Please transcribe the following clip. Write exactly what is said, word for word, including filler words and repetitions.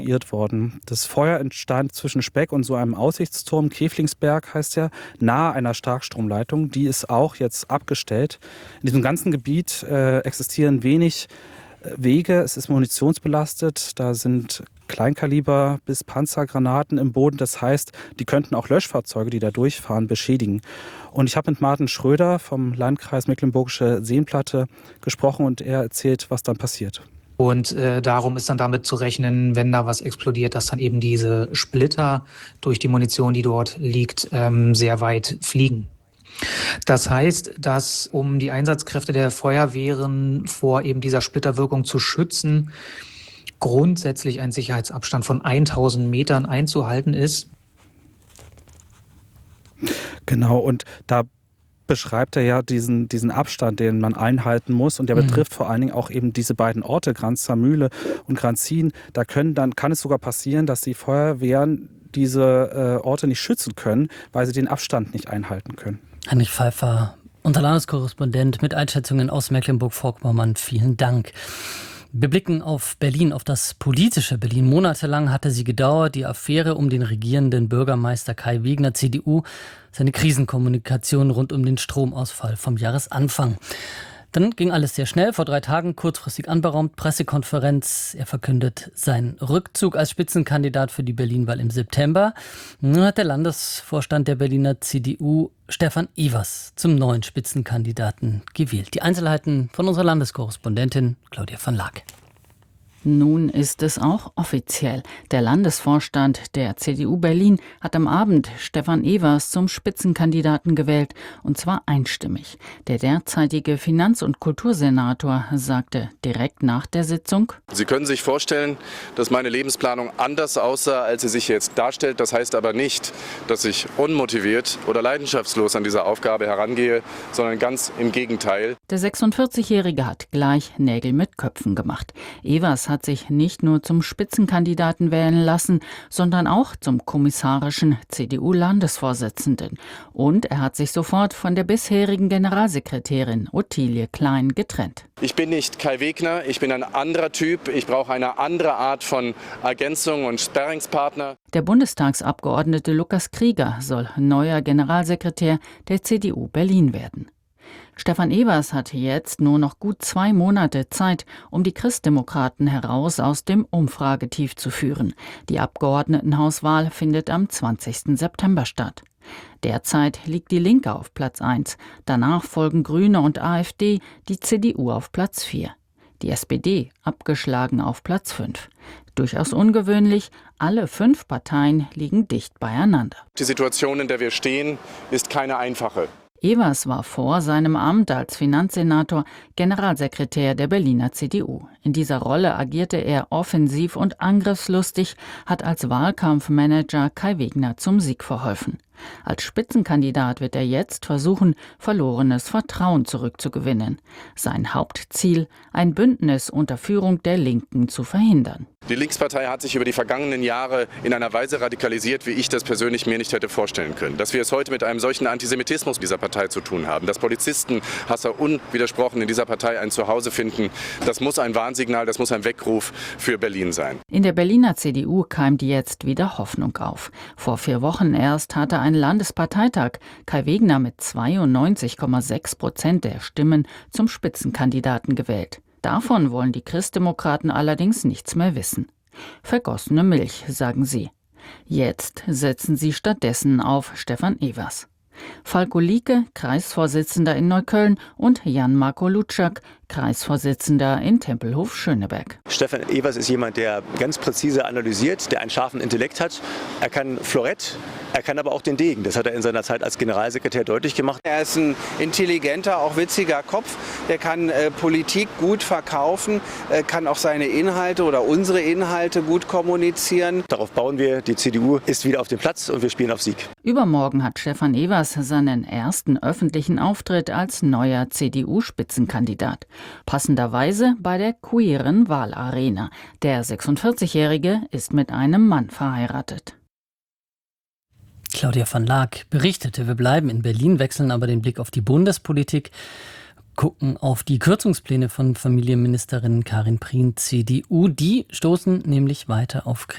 worden. Das Feuer entstand zwischen Speck und so einem Aussichtsturm, Käflingsberg heißt der, nahe einer Starkstromleitung. Die ist auch jetzt abgestellt. In diesem ganzen Gebiet äh, existieren wenig äh, Wege. Es ist munitionsbelastet. Da sind Kleinkaliber bis Panzergranaten im Boden. Das heißt, die könnten auch Löschfahrzeuge, die da durchfahren, beschädigen. Und ich habe mit Martin Schröder vom Landkreis Mecklenburgische Seenplatte gesprochen und er erzählt, was dann passiert. Und äh, darum ist dann damit zu rechnen, wenn da was explodiert, dass dann eben diese Splitter durch die Munition, die dort liegt, ähm, sehr weit fliegen. Das heißt, dass um die Einsatzkräfte der Feuerwehren vor eben dieser Splitterwirkung zu schützen, grundsätzlich ein Sicherheitsabstand von tausend Metern einzuhalten ist. Genau, und da beschreibt er ja diesen, diesen Abstand, den man einhalten muss. Und der betrifft mhm. vor allen Dingen auch eben diese beiden Orte, Granzer Mühle und Granzin. Da können dann, kann es sogar passieren, dass die Feuerwehren diese äh, Orte nicht schützen können, weil sie den Abstand nicht einhalten können. Heinrich Pfeiffer, unser Landeskorrespondent mit Einschätzungen aus Mecklenburg-Vorpommern. Vielen Dank. Wir blicken auf Berlin, auf das politische Berlin. Monatelang hatte sie gedauert, die Affäre um den regierenden Bürgermeister Kai Wegner, C D U, seine Krisenkommunikation rund um den Stromausfall vom Jahresanfang. Dann ging alles sehr schnell. Vor drei Tagen kurzfristig anberaumt, Pressekonferenz. Er verkündet seinen Rückzug als Spitzenkandidat für die Berlin-Wahl im September. Nun hat der Landesvorstand der Berliner C D U Stefan Evers zum neuen Spitzenkandidaten gewählt. Die Einzelheiten von unserer Landeskorrespondentin Claudia van Laak. Nun ist es auch offiziell. Der Landesvorstand der C D U Berlin hat am Abend Stefan Evers zum Spitzenkandidaten gewählt, und zwar einstimmig. Der derzeitige Finanz- und Kultursenator sagte direkt nach der Sitzung: Sie können sich vorstellen, dass meine Lebensplanung anders aussah, als sie sich jetzt darstellt. Das heißt aber nicht, dass ich unmotiviert oder leidenschaftslos an diese Aufgabe herangehe, sondern ganz im Gegenteil. Der sechsundvierzigjährige hat gleich Nägel mit Köpfen gemacht. Evers hat sich nicht nur zum Spitzenkandidaten wählen lassen, sondern auch zum kommissarischen C D U-Landesvorsitzenden. Und er hat sich sofort von der bisherigen Generalsekretärin Ottilie Klein getrennt. Ich bin nicht Kai Wegner, ich bin ein anderer Typ. Ich brauche eine andere Art von Ergänzung und Sparringspartner. Der Bundestagsabgeordnete Lukas Krieger soll neuer Generalsekretär der C D U Berlin werden. Stefan Evers hat jetzt nur noch gut zwei Monate Zeit, um die Christdemokraten heraus aus dem Umfragetief zu führen. Die Abgeordnetenhauswahl findet am zwanzigsten September statt. Derzeit liegt die Linke auf Platz eins. Danach folgen Grüne und AfD, die C D U auf Platz vier. Die S P D abgeschlagen auf Platz fünf. Durchaus ungewöhnlich, alle fünf Parteien liegen dicht beieinander. Die Situation, in der wir stehen, ist keine einfache. Evers war vor seinem Amt als Finanzsenator Generalsekretär der Berliner C D U. In dieser Rolle agierte er offensiv und angriffslustig, hat als Wahlkampfmanager Kai Wegner zum Sieg verholfen. Als Spitzenkandidat wird er jetzt versuchen, verlorenes Vertrauen zurückzugewinnen. Sein Hauptziel, ein Bündnis unter Führung der Linken zu verhindern. Die Linkspartei hat sich über die vergangenen Jahre in einer Weise radikalisiert, wie ich das persönlich mir nicht hätte vorstellen können. Dass wir es heute mit einem solchen Antisemitismus dieser Partei zu tun haben, dass Polizisten, Hasser unwidersprochen in dieser Partei ein Zuhause finden, das muss ein Warnsignal, das muss ein Weckruf für Berlin sein. In der Berliner C D U keimt jetzt wieder Hoffnung auf. Vor vier Wochen erst hatte ein Landesparteitag Kai Wegner mit zweiundneunzig Komma sechs Prozent der Stimmen zum Spitzenkandidaten gewählt. Davon wollen die Christdemokraten allerdings nichts mehr wissen. Vergossene Milch, sagen sie. Jetzt setzen sie stattdessen auf Stefan Evers. Falko Lieke, Kreisvorsitzender in Neukölln, und Jan-Marco Lutschak, Kreisvorsitzender in Tempelhof-Schöneberg. Stefan Evers ist jemand, der ganz präzise analysiert, der einen scharfen Intellekt hat. Er kann Florett, er kann aber auch den Degen. Das hat er in seiner Zeit als Generalsekretär deutlich gemacht. Er ist ein intelligenter, auch witziger Kopf. Der kann äh, Politik gut verkaufen, äh, kann auch seine Inhalte oder unsere Inhalte gut kommunizieren. Darauf bauen wir. Die C D U ist wieder auf dem Platz und wir spielen auf Sieg. Übermorgen hat Stefan Evers seinen ersten öffentlichen Auftritt als neuer C D U-Spitzenkandidat. Passenderweise bei der queeren Wahlarena. Der sechsundvierzigjährige ist mit einem Mann verheiratet. Claudia van Laak berichtete, wir bleiben in Berlin, wechseln aber den Blick auf die Bundespolitik, gucken auf die Kürzungspläne von Familienministerin Karin Prien, C D U. Die stoßen nämlich weiter auf Kritik.